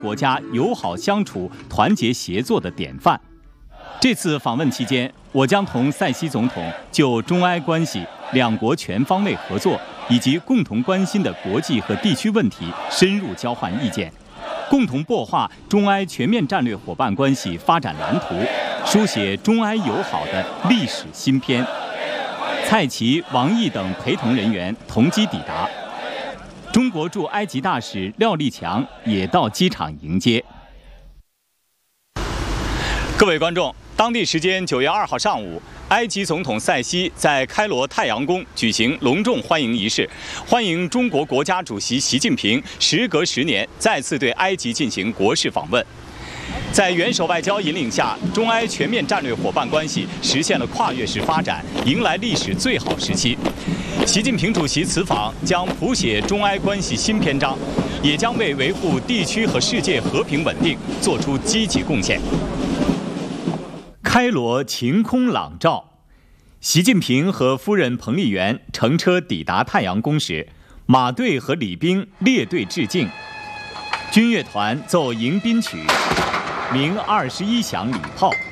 国家友好相处、团结协作的典范。这次访问期间，我将同塞西总统就中埃关系、两国全方位合作以及共同关心的国际和地区问题深入交换意见，共同擘画中埃全面战略伙伴关系发展蓝图，书写中埃友好的历史新篇。蔡奇、王毅等陪同人员同机抵达，中国驻埃及大使廖立强也到机场迎接。各位观众，当地时间9月2号上午，埃及总统塞西在开罗太阳宫举行隆重欢迎仪式，欢迎中国国家主席习近平时隔10年再次对埃及进行国事访问。在元首外交引领下，中埃全面战略伙伴关系实现了跨越式发展，迎来历史最好时期。习近平主席此访将谱写中埃关系新篇章，也将为维护地区和世界和平稳定做出积极贡献。开罗晴空朗照，习近平和夫人彭丽媛乘车抵达太阳宫时，马队和礼兵列队致敬，军乐团奏迎宾曲，鸣21响礼炮。